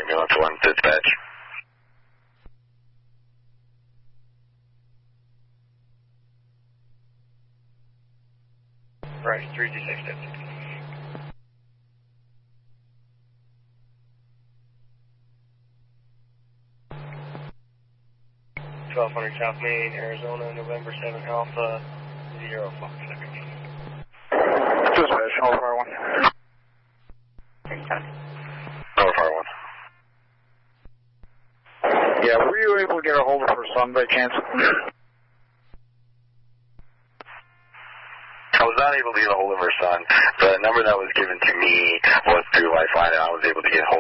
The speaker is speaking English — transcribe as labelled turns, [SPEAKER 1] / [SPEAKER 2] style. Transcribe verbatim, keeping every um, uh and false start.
[SPEAKER 1] ambulance one, dispatch.
[SPEAKER 2] Right, three D six fifty. twelve hundred South Main, Arizona, November seventh, Alpha, zero Fox second.
[SPEAKER 3] Dispatch, Alpha Fire one.
[SPEAKER 1] Alpha Fire one.
[SPEAKER 3] Yeah, were you able to get a hold of her son by chance?
[SPEAKER 1] I was not able to get a hold of her son. The number that was given to me was through Lifeline, and I was able to get